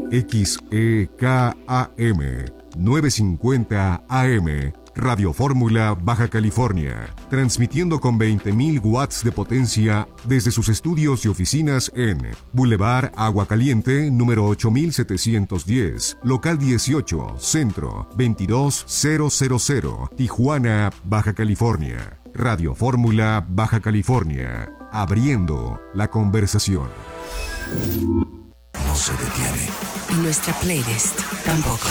XEKAM 950 AM, Radio Fórmula, Baja California, transmitiendo con 20.000 watts de potencia desde sus estudios y oficinas en Boulevard Agua Caliente, número 8710, local 18, Centro, 22000, Tijuana, Baja California. Radio Fórmula, Baja California, abriendo la conversación. No se detiene. Y nuestra playlist tampoco.